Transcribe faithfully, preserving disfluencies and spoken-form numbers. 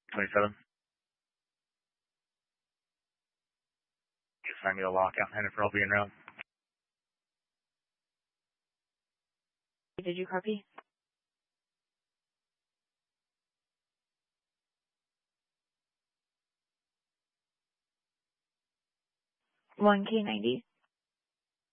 twenty-seven. You assign me a lockout headed for L B and route. Did you copy? one K ninety.